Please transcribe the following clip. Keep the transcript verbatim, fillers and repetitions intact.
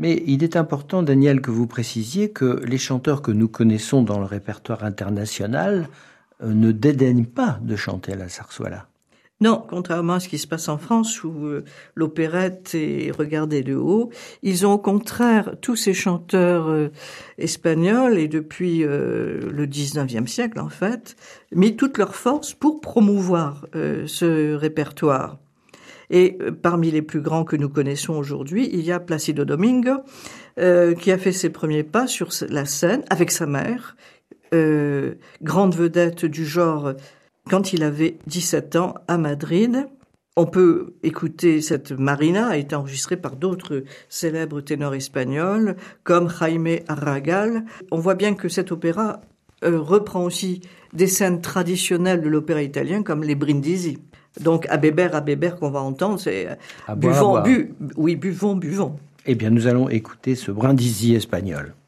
Mais il est important, Daniel, que vous précisiez que les chanteurs que nous connaissons dans le répertoire international euh, ne dédaignent pas de chanter la zarzuela. Non, contrairement à ce qui se passe en France où euh, l'opérette est regardée de haut, ils ont au contraire, tous ces chanteurs euh, espagnols, et depuis euh, le dix-neuvième siècle en fait, mis toutes leurs forces pour promouvoir euh, ce répertoire. Et euh, parmi les plus grands que nous connaissons aujourd'hui, il y a Plácido Domingo, euh, qui a fait ses premiers pas sur la scène avec sa mère, euh, grande vedette du genre quand il avait dix-sept ans à Madrid. On peut écouter cette Marina, a été enregistrée par d'autres célèbres ténors espagnols, comme Jaime Arrabal. On voit bien que cet opéra euh, reprend aussi des scènes traditionnelles de l'opéra italien, comme les Brindisi. Donc, à Béber, à Béber qu'on va entendre, c'est À boire, à buvons, boire. bu, oui, buvons, buvons. Eh bien, nous allons écouter ce Brindisi espagnol.